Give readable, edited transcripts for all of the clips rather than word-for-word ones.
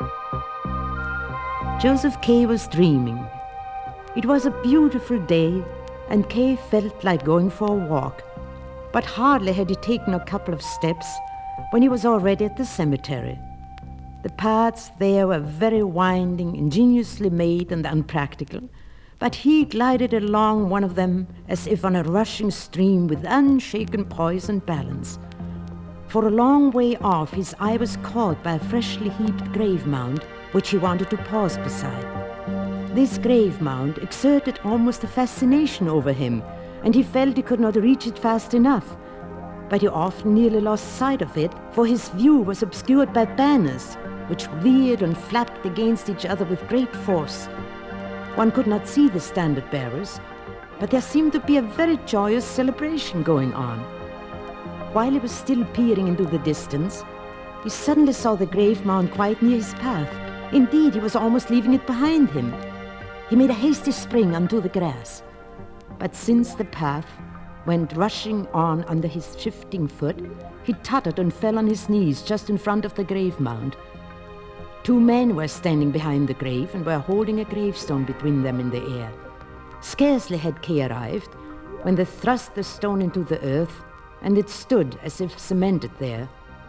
Joseph Kay was dreaming. It was a beautiful day, and Kay felt like going for a walk. But hardly had he taken a couple of steps when he was already at the cemetery. The paths there were very winding, ingeniously made and unpractical, but he glided along one of them as if on a rushing stream with unshaken poise and balance. For a long way off, his eye was caught by a freshly heaped grave mound, which he wanted to pause beside. This grave mound exerted almost a fascination over him, and he felt he could not reach it fast enough. But he often nearly lost sight of it, for his view was obscured by banners, which veered and flapped against each other with great force. One could not see the standard-bearers, but there seemed to be a very joyous celebration going on. While he was still peering into the distance, he suddenly saw the grave mound quite near his path. Indeed, he was almost leaving it behind him. He made a hasty spring onto the grass. But since the path went rushing on under his shifting foot, he tottered and fell on his knees just in front of the grave mound. Two men were standing behind the grave and were holding a gravestone between them in the air. Scarcely had Kay arrived when they thrust the stone into the earth, and it stood as if cemented there.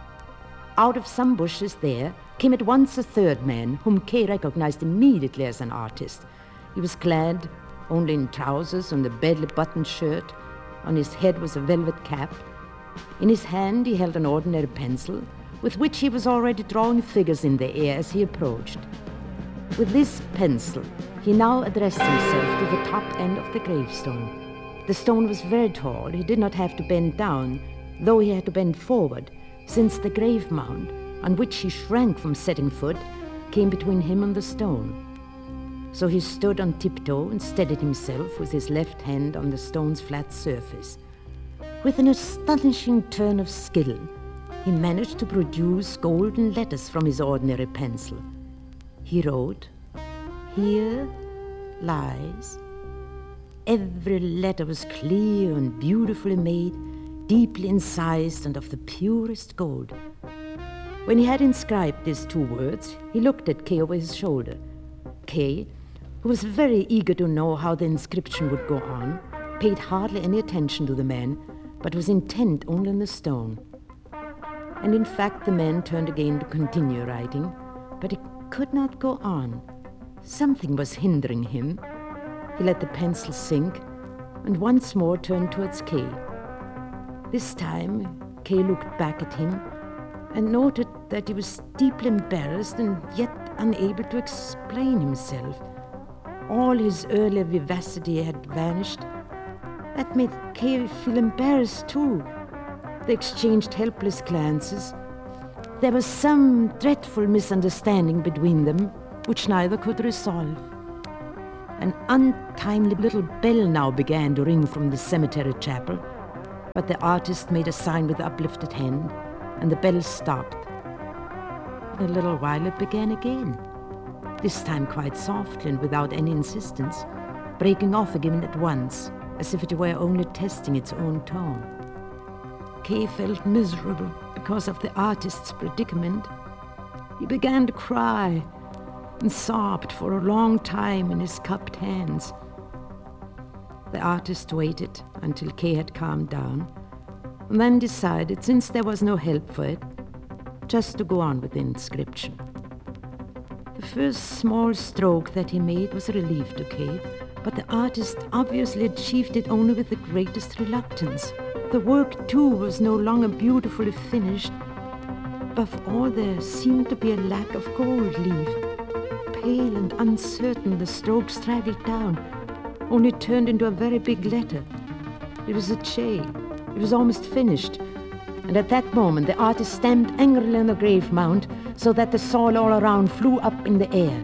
Out of some bushes there came at once a third man, whom Kay recognized immediately as an artist. He was clad only in trousers and a badly buttoned shirt. On his head was a velvet cap. In his hand he held an ordinary pencil, with which he was already drawing figures in the air as he approached. With this pencil, he now addressed himself to the top end of the gravestone. The stone was very tall. He did not have to bend down, though he had to bend forward, since the grave mound, on which he shrank from setting foot, came between him and the stone. So he stood on tiptoe and steadied himself with his left hand on the stone's flat surface. With an astonishing turn of skill, he managed to produce golden letters from his ordinary pencil. He wrote, "Here lies." Every letter was clear and beautifully made, deeply incised and of the purest gold. When he had inscribed these two words, he looked at Kay over his shoulder. Kay, who was very eager to know how the inscription would go on, paid hardly any attention to the man, but was intent only on the stone. And in fact the man turned again to continue writing, but he could not go on. Something was hindering him. He let the pencil sink and once more turned towards Kay. This time Kay looked back at him and noted that he was deeply embarrassed and yet unable to explain himself. All his earlier vivacity had vanished. That made Kay feel embarrassed too. They exchanged helpless glances. There was some dreadful misunderstanding between them, which neither could resolve. An untimely little bell now began to ring from the cemetery chapel, but the artist made a sign with uplifted hand, and the bell stopped. In a little while it began again, this time quite softly and without any insistence, breaking off again at once, as if it were only testing its own tone. Kay felt miserable because of the artist's predicament. He began to cry and sobbed for a long time in his cupped hands. The artist waited until Kay had calmed down, and then decided, since there was no help for it, just to go on with the inscription. The first small stroke that he made was a relief to Kay, but the artist obviously achieved it only with the greatest reluctance. The work, too, was no longer beautifully finished. Above all, there seemed to be a lack of gold leaf. Pale and uncertain, the stroke straggled down, only turned into a very big letter. It was a J. It was almost finished. And at that moment, the artist stamped angrily on the grave mound so that the soil all around flew up in the air.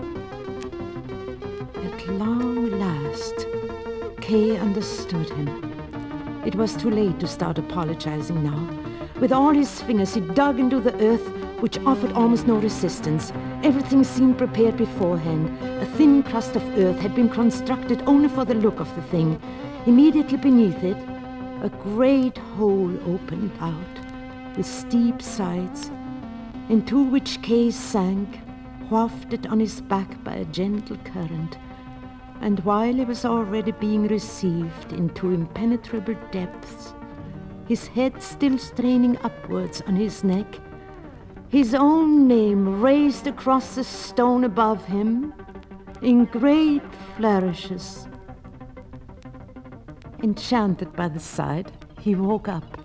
At long last, Kay understood him. It was too late to start apologizing now. With all his fingers, he dug into the earth, which offered almost no resistance. Everything seemed prepared beforehand. A thin crust of earth had been constructed only for the look of the thing. Immediately beneath it, a great hole opened out, with steep sides, into which Kay sank, wafted on his back by a gentle current, and while he was already being received into impenetrable depths, his head still straining upwards on his neck, his own name raised across the stone above him in great flourishes. Enchanted by the sight, he woke up.